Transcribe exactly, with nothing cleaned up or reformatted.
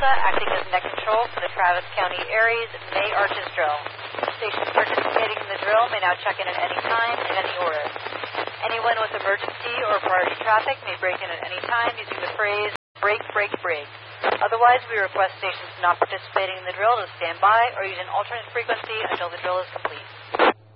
Tulsa, acting as net control for the Travis County Aries May Arches drill. Stations participating in the drill may now check in at any time in any order. Anyone with emergency or priority traffic may break in at any time using the phrase, break, break, break. Otherwise, we request stations not participating in the drill to stand by or use an alternate frequency until the drill is complete.